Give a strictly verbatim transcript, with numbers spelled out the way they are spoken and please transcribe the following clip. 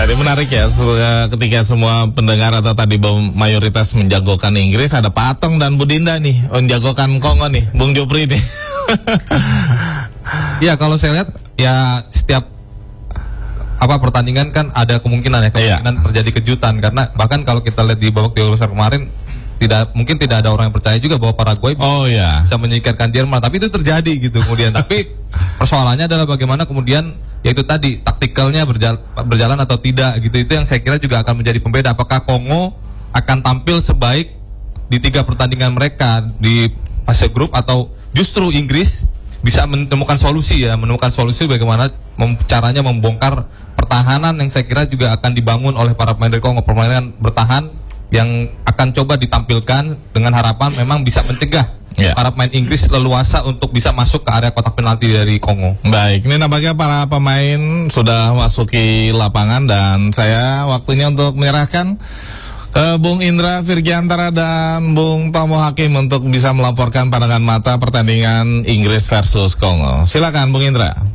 Jadi menarik ya, ketika semua pendengar atau tadi mayoritas menjagokan Inggris, ada Pak Atong dan Bu Dinda nih menjagokan Kongo nih, Bung Jopri nih. Ya kalau saya lihat ya setiap apa pertandingan kan ada kemungkinan ya kemungkinan iya. terjadi kejutan, karena bahkan kalau kita lihat di babak tiga puluh besar kemarin tidak mungkin tidak ada orang yang percaya juga bahwa Paraguay oh, iya. bisa menyingkirkan Jerman, tapi itu terjadi gitu kemudian. Tapi persoalannya adalah bagaimana kemudian yaitu tadi taktikalnya berjalan, berjalan atau tidak gitu, itu yang saya kira juga akan menjadi pembeda. Apakah Kongo akan tampil sebaik di tiga pertandingan mereka di fase grup, atau justru Inggris bisa menemukan solusi ya, menemukan solusi bagaimana mem caranya membongkar pertahanan yang saya kira juga akan dibangun oleh para pemain dari Kongo, permainan bertahan yang akan coba ditampilkan dengan harapan memang bisa mencegah yeah. para pemain Inggris leluasa untuk bisa masuk ke area kotak penalti dari Kongo. Baik, ini nampaknya para pemain sudah masuki lapangan dan saya waktunya untuk menyerahkan ke Bung Indra Virgiantara dan Bung Tomo Hakim untuk bisa melaporkan pandangan mata pertandingan Inggris versus Kongo. Silakan Bung Indra.